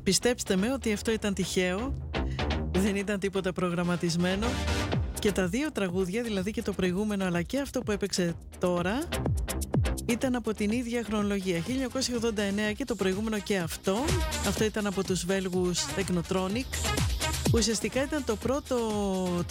Πιστέψτε με ότι αυτό ήταν τυχαίο, δεν ήταν τίποτα προγραμματισμένο και τα δύο τραγούδια, δηλαδή και το προηγούμενο αλλά και αυτό που έπαιξε τώρα, ήταν από την ίδια χρονολογία, 1989 και το προηγούμενο και αυτό. Αυτό ήταν από τους Βέλγους Technotronic, που ουσιαστικά ήταν το πρώτο